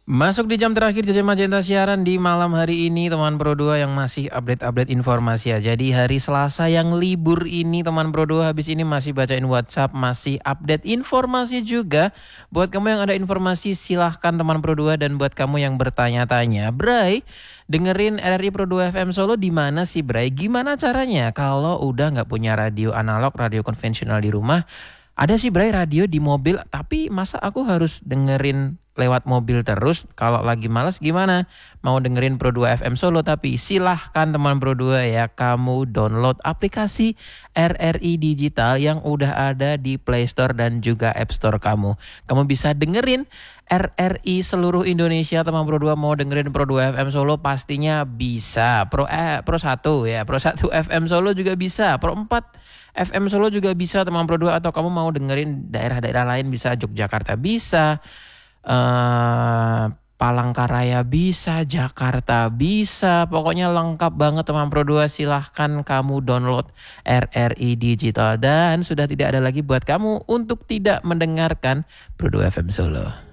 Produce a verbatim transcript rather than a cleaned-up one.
Masuk di jam terakhir Jajan Magenta siaran di malam hari ini teman Pro dua yang masih update-update informasi ya. Jadi hari Selasa yang libur ini teman Pro dua habis ini masih bacain WhatsApp, masih update informasi juga. Buat kamu yang ada informasi silahkan teman Pro dua, dan buat kamu yang bertanya-tanya, Bray, dengerin R R I Pro dua F M Solo di mana sih Bray? Gimana caranya kalau udah nggak punya radio analog, radio konvensional di rumah? Ada sih Bray radio di mobil, tapi masa aku harus dengerin lewat mobil terus? Kalau lagi malas gimana? Mau dengerin Pro dua F M Solo, tapi silahkan teman Pro dua ya, kamu download aplikasi R R I Digital yang udah ada di Play Store dan juga App Store kamu. Kamu bisa dengerin R R I seluruh Indonesia. Teman Pro dua mau dengerin Pro dua F M Solo pastinya bisa. Pro eh, Pro satu ya, Pro satu F M Solo juga bisa. Pro empat F M Solo juga bisa teman Pro dua, atau kamu mau dengerin daerah-daerah lain bisa, Yogyakarta bisa, uh, Palangkaraya bisa, Jakarta bisa. Pokoknya lengkap banget teman Pro dua. Silahkan kamu download R R I Digital, dan sudah tidak ada lagi buat kamu untuk tidak mendengarkan Pro dua F M Solo.